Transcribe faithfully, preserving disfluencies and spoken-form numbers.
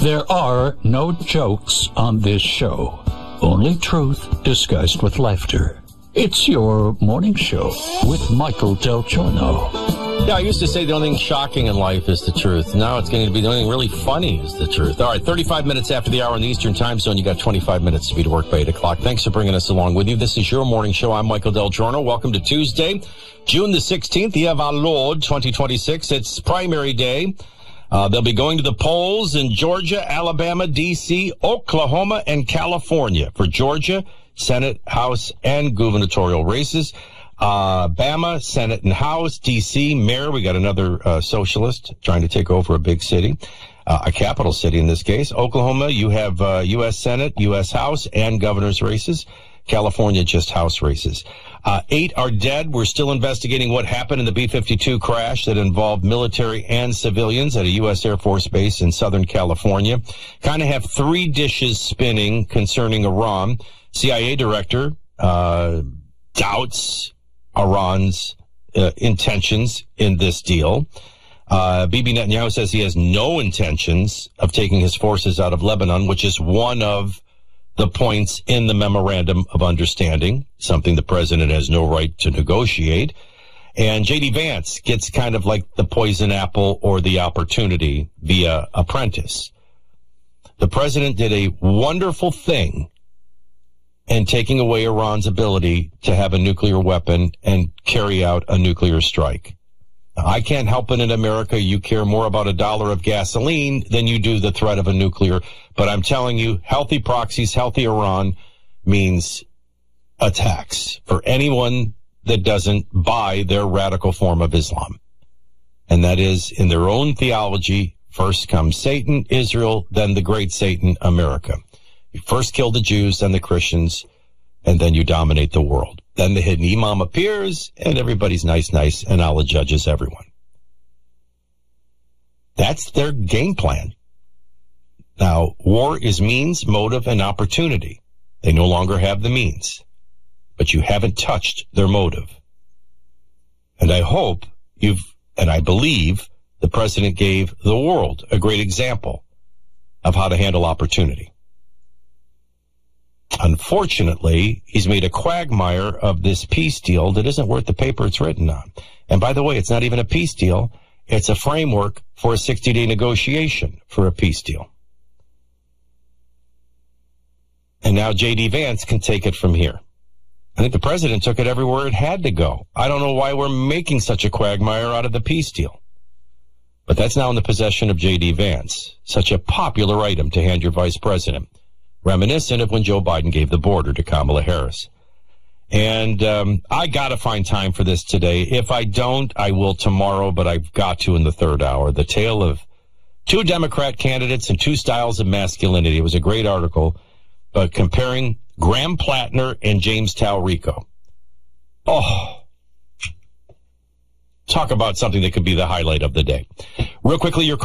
There are no jokes on this show. Only truth disguised with laughter. It's your morning show with Michael Del Giorno. Yeah, I used to say the only thing shocking in life is the truth. Now it's going to be the only thing really funny is the truth. All right, thirty-five minutes after the hour in the Eastern Time Zone. You got twenty-five minutes to be to work by eight o'clock. Thanks for bringing us along with you. This is your morning show. I'm Michael Del Giorno. Welcome to Tuesday, June the sixteenth, the year of our Lord, twenty twenty-six. It's primary day. Uh, they'll be going to the polls in Georgia, Alabama, D C, Oklahoma, and California for Georgia, Senate, House, and gubernatorial races. Uh, Bama, Senate, and House, D C, Mayor. We got another uh, socialist trying to take over a big city, uh, a capital city in this case. Oklahoma, you have uh, U S Senate, U S House, and governor's races. California, just House races. Uh, eight are dead. We're still investigating what happened in the B fifty-two crash that involved military and civilians at a U S Air Force base in Southern California. Kind of have three dishes spinning concerning Iran. C I A director uh, doubts Iran's uh, intentions in this deal. Uh, Bibi Netanyahu says he has no intentions of taking his forces out of Lebanon, which is one of the points in the memorandum of understanding, something the president has no right to negotiate. And J D Vance gets kind of like the poison apple or the opportunity via Apprentice. The president did a wonderful thing in taking away Iran's ability to have a nuclear weapon and carry out a nuclear strike. Now, I can't help it in America. You care more about a dollar of gasoline than you do the threat of a nuclear. But I'm telling you, healthy proxies, healthy Iran means attacks for anyone that doesn't buy their radical form of Islam. And that is, in their own theology, first comes Satan, Israel, then the great Satan, America. You first kill the Jews, then the Christians, and then you dominate the world. Then the hidden imam appears, and everybody's nice, nice, and Allah judges everyone. That's their game plan. Now, war is means, motive, and opportunity. They no longer have the means, but you haven't touched their motive. And I hope you've, and I believe the president gave the world a great example of how to handle opportunity. Unfortunately, he's made a quagmire of this peace deal that isn't worth the paper it's written on. And by the way, it's not even a peace deal. It's a framework for a sixty-day negotiation for a peace deal. And now J D Vance can take it from here. I think the president took it everywhere it had to go. I don't know why we're making such a quagmire out of the peace deal. But that's now in the possession of J D Vance. Such a popular item to hand your vice president. Reminiscent of when Joe Biden gave the border to Kamala Harris. And um, I got to find time for this today. If I don't, I will tomorrow, but I've got to in the third hour. The tale of two Democrat candidates and two styles of masculinity. It was a great article, but comparing Graham Plattner and James Talrico. Oh, talk about something that could be the highlight of the day. Real quickly, your